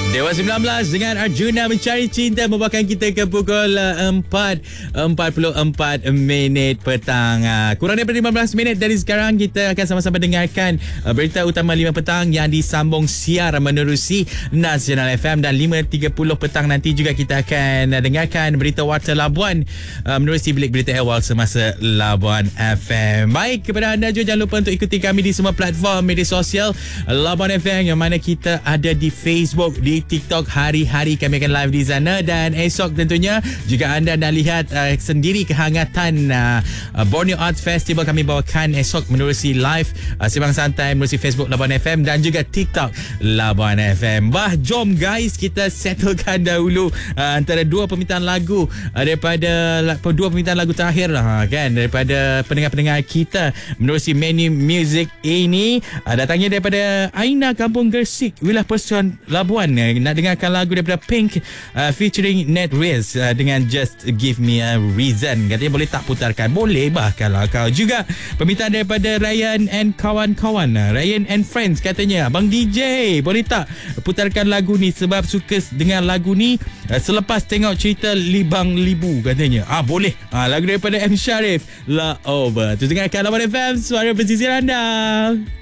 Dewa 19 dengan Arjuna Mencari Cinta membawakan kita ke pukul 4.44 minit petang. Kurang daripada 15 minit dari sekarang kita akan sama-sama dengarkan berita utama 5 petang yang disambung siar menerusi Nasional FM, dan 5.30 petang nanti juga kita akan dengarkan berita Warta Labuan menerusi bilik berita awal semasa Labuan FM. Baik, kepada anda juga jangan lupa untuk ikuti kami di semua platform media sosial Labuan FM, yang mana kita ada di Facebook, di TikTok. Hari-hari kami akan live di sana, dan esok tentunya juga anda nak lihat sendiri kehangatan Borneo Arts Festival. Kami bawakan esok menerusi live Sembang Santai menerusi Facebook Labuan FM dan juga TikTok Labuan FM. Jom guys, kita settlekan dahulu antara dua permintaan lagu daripada dua permintaan lagu terakhir lah, kan, daripada pendengar-pendengar kita menerusi menu music ini. Datangnya daripada Aina Kampung Gersik, wilayah Persuan Labuan. Nak dengarkan lagu daripada Pink featuring Ned Riz dengan Just Give Me a Reason. Katanya boleh tak putarkan? Boleh bah kalau kau. Juga permintaan daripada Ryan and kawan-kawan, Ryan and Friends, katanya Abang DJ boleh tak putarkan lagu ni sebab suka dengan lagu ni selepas tengok cerita Libang Libu, katanya. Boleh. Lagu daripada M. Sharif, La Over. Terus dengarkan Labuan FM, suara pesisir anda.